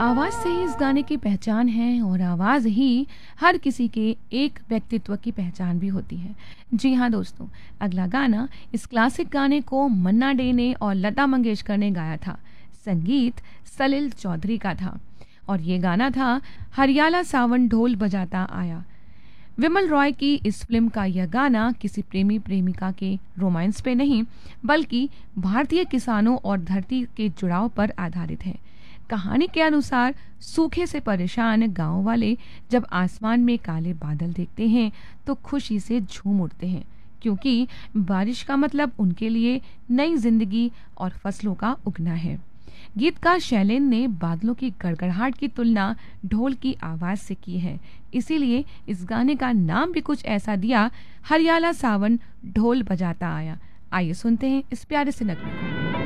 आवाज से ही इस गाने की पहचान है और आवाज ही हर किसी के एक व्यक्तित्व की पहचान भी होती है। जी हाँ दोस्तों, अगला गाना, इस क्लासिक गाने को मन्ना डे ने और लता मंगेशकर ने गाया था। संगीत सलिल चौधरी का था और ये गाना था हरियाला सावन ढोल बजाता आया। विमल रॉय की इस फिल्म का यह गाना किसी प्रेमी प्रेमिका के रोमांस पे नहीं, बल्कि भारतीय किसानों और धरती के जुड़ाव पर आधारित है। कहानी के अनुसार सूखे से परेशान गांव वाले जब आसमान में काले बादल देखते हैं तो खुशी से झूम उठते हैं, क्योंकि बारिश का मतलब उनके लिए नई जिंदगी और फसलों का उगना है। गीतकार शैलेंद्र ने बादलों की गड़गड़ाहट की तुलना ढोल की आवाज से की है, इसीलिए इस गाने का नाम भी कुछ ऐसा दिया, हरियाला सावन ढोल बजाता आया। आइए सुनते हैं इस प्यारे से नगमे को।